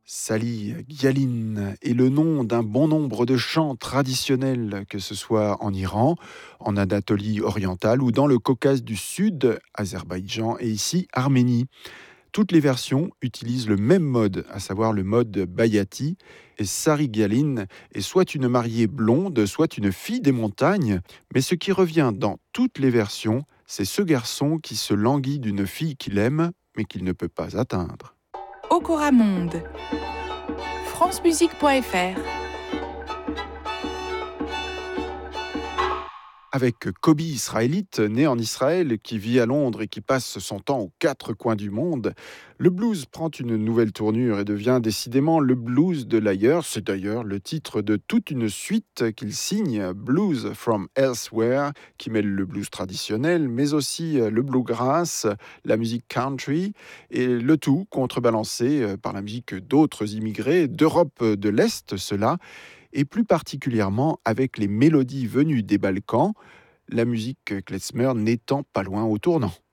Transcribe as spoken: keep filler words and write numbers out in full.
Sali Gyalin est le nom d'un bon nombre de chants traditionnels, que ce soit en Iran, en Anatolie orientale ou dans le Caucase du Sud, Azerbaïdjan et ici Arménie. Toutes les versions utilisent le même mode, à savoir le mode Bayati. Et Sari Gyalin est soit une mariée blonde, soit une fille des montagnes. Mais ce qui revient dans toutes les versions, c'est ce garçon qui se languit d'une fille qu'il aime, mais qu'il ne peut pas atteindre. Okora Monde. francemusique point f r. Avec Kobi israélite, né en Israël, qui vit à Londres et qui passe son temps aux quatre coins du monde, le blues prend une nouvelle tournure et devient décidément le blues de l'ailleurs. C'est d'ailleurs le titre de toute une suite qu'il signe, Blues from Elsewhere, qui mêle le blues traditionnel, mais aussi le bluegrass, la musique country, et le tout contrebalancé par la musique d'autres immigrés d'Europe de l'Est, cela, et plus particulièrement avec les mélodies venues des Balkans, la musique klezmer n'étant pas loin au tournant.